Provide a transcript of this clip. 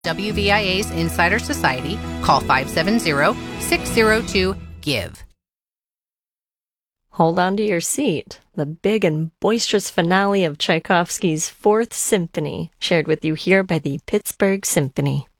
WVIA's Insider Society. Call 570-602-GIVE. Hold on to your seat. The big and boisterous finale of Tchaikovsky's Fourth Symphony, shared with you here by the Pittsburgh Symphony.